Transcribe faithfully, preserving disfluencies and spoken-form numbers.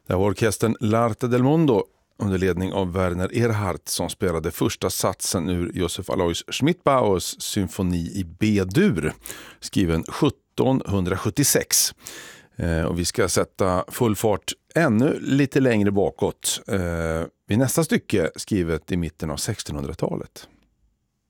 Det var orkestern L'Arte del Mondo under ledning av Werner Erhardt som spelade första satsen ur Josef Alois Schmidtbauers symfoni i B-dur, skriven sjuttonhundrasjuttiosex. Eh, och vi ska sätta full fart ännu lite längre bakåt eh, vid nästa stycke, skrivet i mitten av sextonhundratalet.